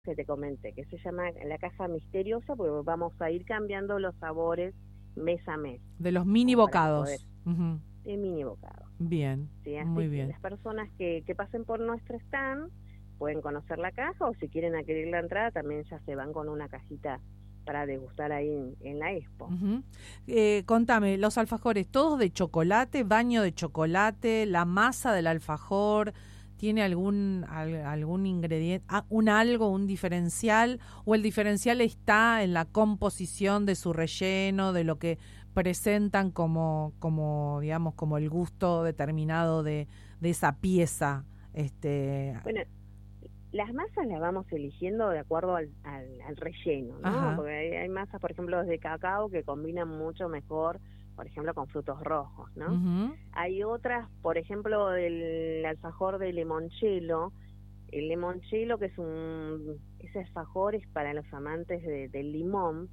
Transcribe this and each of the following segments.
que te comenté, que se llama la caja misteriosa, porque vamos a ir cambiando los sabores mes a mes. De los mini como para poder, bocados. Uh-huh. de mini bocado. Bien, ¿Sí? Así muy que bien. las personas que pasen por nuestro stand pueden conocer la caja, o si quieren adquirir la entrada también ya se van con una cajita para degustar ahí en la expo. Uh-huh. Contame, los alfajores, ¿todos de chocolate, baño de chocolate, la masa del alfajor, tiene algún ingrediente, un diferencial, o el diferencial está en la composición de su relleno, de lo que presentan como digamos, como el gusto determinado de esa pieza? Bueno, las masas las vamos eligiendo de acuerdo al relleno, ¿no? Ajá. Porque hay masas, por ejemplo, de cacao que combinan mucho mejor, por ejemplo, con frutos rojos, ¿no? Uh-huh. Hay otras, por ejemplo, el alfajor de limoncello. El limoncello, que ese alfajor es para los amantes del limón.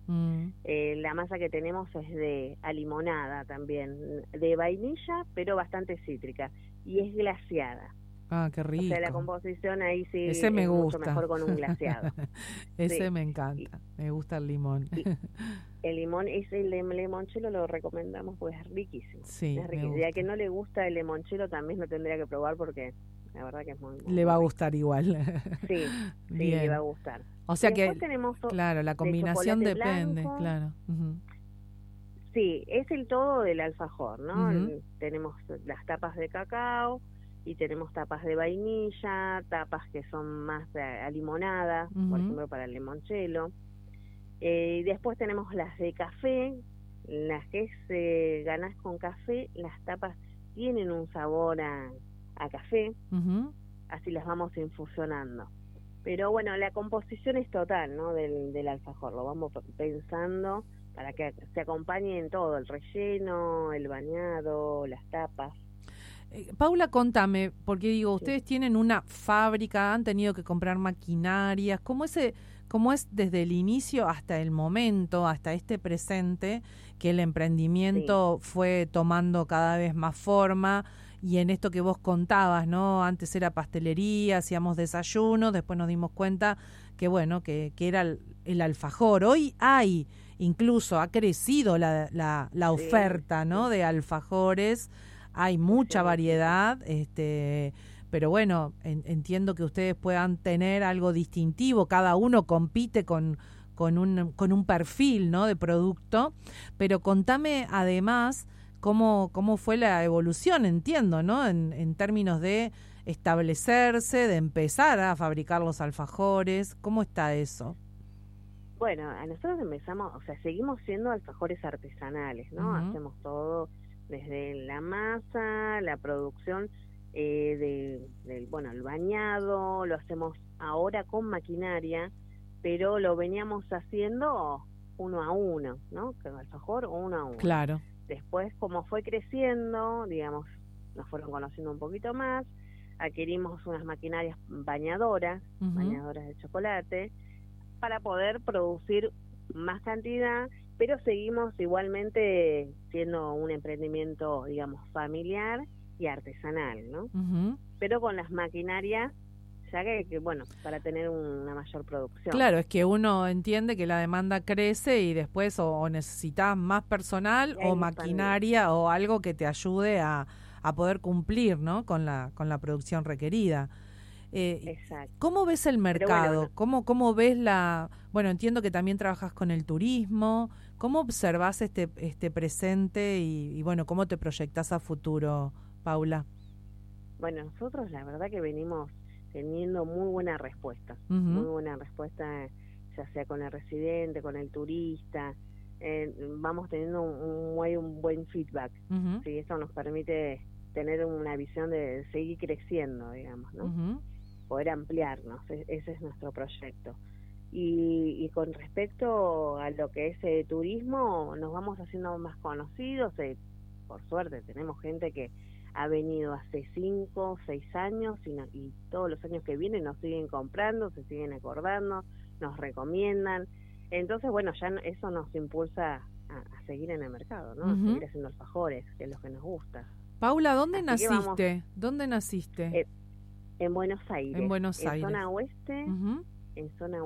La masa que tenemos es de alimonada también, de vainilla, pero bastante cítrica, y es glaseada. Ah, qué rico. O sea, la composición ahí sí ese me es gusta. mucho mejor con un glaseado. Ese sí. me encanta, me gusta el limón. El limón, el limoncello lo recomendamos porque es riquísimo. Sí, es riquísimo. Y a quien no le gusta el limoncello también lo tendría que probar, porque la verdad que es muy le va a gustar igual. Sí, bien. le va a gustar. O sea que, tenemos claro, la combinación de depende, blanco. claro. Uh-huh. Sí, es el todo del alfajor, ¿no? Uh-huh. Tenemos las tapas de cacao y tenemos tapas de vainilla, tapas que son más a limonada, uh-huh. por ejemplo, para el limoncello. Y después tenemos las de café, las que ganás con café. Las tapas tienen un sabor a café, uh-huh. así las vamos infusionando. Pero bueno, la composición es total, ¿no? del alfajor, lo vamos pensando para que se acompañe en todo, el relleno, el bañado, las tapas. Paula, contame, porque digo, ustedes tienen una fábrica, han tenido que comprar maquinarias, ¿cómo es desde el inicio hasta el momento, hasta este presente, que el emprendimiento fue tomando cada vez más forma? Y en esto que vos contabas, ¿no? Antes era pastelería, hacíamos desayunos, después nos dimos cuenta que, bueno, que era el alfajor. Hoy incluso ha crecido la oferta, ¿no? De alfajores. Hay mucha variedad, pero bueno, entiendo que ustedes puedan tener algo distintivo, cada uno compite con un perfil, ¿no? De producto, pero contame además cómo fue la evolución, entiendo, ¿no? En términos de establecerse, de empezar a fabricar los alfajores, ¿cómo está eso? Bueno, a nosotros empezamos, o sea, seguimos siendo alfajores artesanales, ¿no? Uh-huh. Hacemos todo desde la masa, la producción el bañado, lo hacemos ahora con maquinaria, pero lo veníamos haciendo uno a uno, ¿no? Cada alfajor uno a uno. Claro. Después, como fue creciendo, digamos, nos fueron conociendo un poquito más, adquirimos unas maquinarias bañadoras, uh-huh. bañadoras de chocolate, para poder producir más cantidad, pero seguimos igualmente siendo un emprendimiento, digamos, familiar y artesanal, ¿no? Uh-huh. Pero con las maquinarias, ya que bueno, para tener una mayor producción. Claro, es que uno entiende que la demanda crece y después o necesitas más personal o maquinaria o algo que te ayude a poder cumplir, ¿no? con la producción requerida. Exacto. ¿Cómo ves el mercado? Bueno, ¿Cómo ves bueno, entiendo que también trabajas con el turismo. ¿Cómo observás este presente y bueno, cómo te proyectás a futuro, Paula? Bueno, nosotros la verdad que venimos teniendo muy buena respuesta, uh-huh. muy buena respuesta, ya sea con el residente, con el turista. Vamos teniendo un buen feedback. Uh-huh. ¿Sí? Eso nos permite tener una visión de seguir creciendo, digamos, ¿no? Uh-huh. Poder ampliarnos, ese es nuestro proyecto. Y con respecto a lo que es turismo, nos vamos haciendo más conocidos. Por suerte tenemos gente que ha venido hace 5, 6 años y todos los años que vienen nos siguen comprando, se siguen acordando, nos recomiendan. Entonces, bueno, ya eso nos impulsa a seguir en el mercado, ¿no? Uh-huh. A seguir haciendo alfajores, que es lo que nos gusta. Paula, ¿dónde naciste? ¿Dónde naciste? En Buenos Aires. En Buenos Aires. En zona oeste, uh-huh. en zona